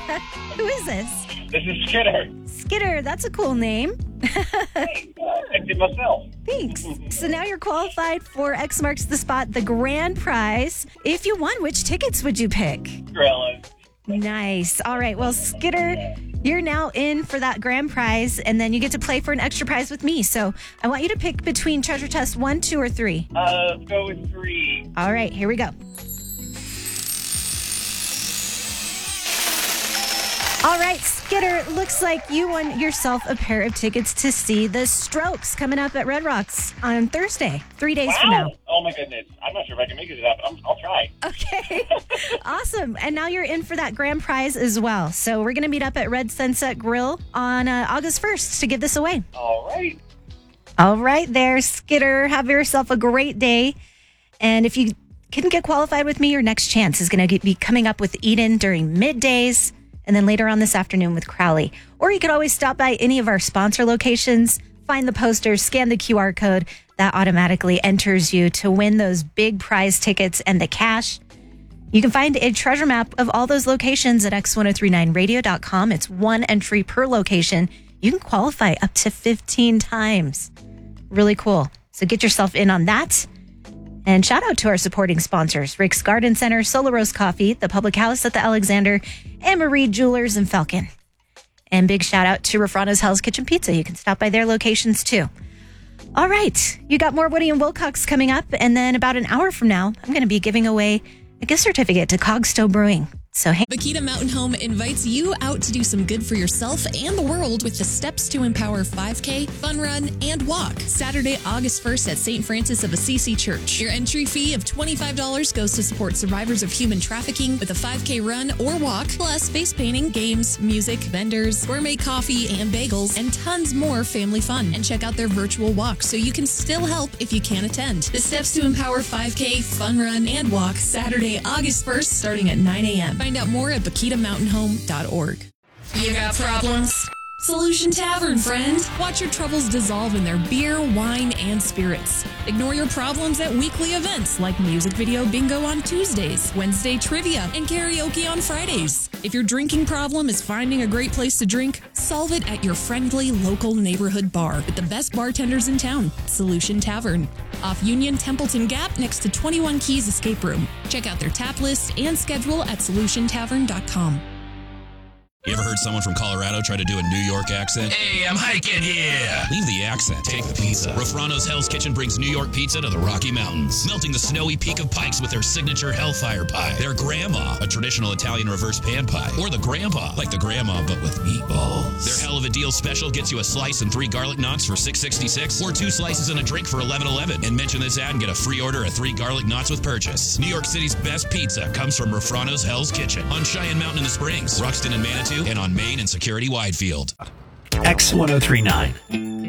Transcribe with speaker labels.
Speaker 1: Who is this?
Speaker 2: This is Skidder.
Speaker 1: Skidder, that's a cool name.
Speaker 2: Hey, I did myself.
Speaker 1: Thanks. So now you're qualified for X Marks the Spot, the grand prize. If you won, which tickets would you pick?
Speaker 2: Gorillaz.
Speaker 1: Nice. All right. Well, Skidder, you're now in for that grand prize, and then you get to play for an extra prize with me. So I want you to pick between treasure test 1, 2, or 3.
Speaker 2: Let's go with 3.
Speaker 1: All right. Here we go. All right, Skidder, looks like you won yourself a pair of tickets to see the Strokes coming up at Red Rocks on Thursday, 3 days from now.
Speaker 2: Oh, my goodness. I'm not sure if I can make it to that, but I'll try.
Speaker 1: Okay. Awesome. And now you're in for that grand prize as well. So we're going to meet up at Red Sunset Grill on August 1st to give this away.
Speaker 2: All right.
Speaker 1: All right there, Skidder. Have yourself a great day. And if you can get qualified with me, your next chance is going to be coming up with Eden during middays, and then later on this afternoon with Crowley. Or you could always stop by any of our sponsor locations, find the posters, scan the QR code. That automatically enters you to win those big prize tickets and the cash. You can find a treasure map of all those locations at x1039radio.com. It's one entry per location. You can qualify up to 15 times. Really cool. So get yourself in on that. And shout out to our supporting sponsors, Rick's Garden Center, Solar Rose Coffee, the Public House at the Alexander, and Marie Jewelers in Falcon. And big shout out to Rafrano's Hell's Kitchen Pizza. You can stop by their locations too. All right. You got more Woody and Wilcox coming up. And then about an hour from now, I'm going to be giving away a gift certificate to Cogstow Brewing. So, hey.
Speaker 3: Bakita Mountain Home invites you out to do some good for yourself and the world with the Steps to Empower 5K, Fun Run, and Walk. Saturday, August 1st at St. Francis of Assisi Church. Your entry fee of $25 goes to support survivors of human trafficking with a 5K run or walk, plus face painting, games, music, vendors, gourmet coffee and bagels, and tons more family fun. And check out their virtual walk so you can still help if you can't attend. The Steps to Empower 5K, Fun Run, and Walk, Saturday, August 1st, starting at 9 a.m. Find out more at BakitaMountainHome.org. You got problems? Solution Tavern, friend. Watch your troubles dissolve in their beer, wine, and spirits. Ignore your problems at weekly events like music video bingo on Tuesdays, Wednesday trivia, and karaoke on Fridays. If your drinking problem is finding a great place to drink, solve it at your friendly local neighborhood bar with the best bartenders in town, Solution Tavern. Off Union Templeton Gap next to 21 Keys Escape Room. Check out their tap list and schedule at solutiontavern.com.
Speaker 4: You ever heard someone from Colorado try to do a New York accent? Hey, I'm hiking here. Leave the accent. Take the pizza. Rafrano's Hell's Kitchen brings New York pizza to the Rocky Mountains, melting the snowy peak of Pikes with their signature Hellfire Pie, their Grandma, a traditional Italian reverse pan pie, or the Grandpa, like the Grandma but with meatballs. Their Hell of a Deal special gets you a slice and 3 garlic knots for $6.66, or 2 slices and a drink for $11.11. And mention this ad and get a free order of 3 garlic knots with purchase. New York City's best pizza comes from Rafrano's Hell's Kitchen on Cheyenne Mountain in the Springs, Ruxton and Manitou, and on Main and Security Widefield.
Speaker 5: X1039.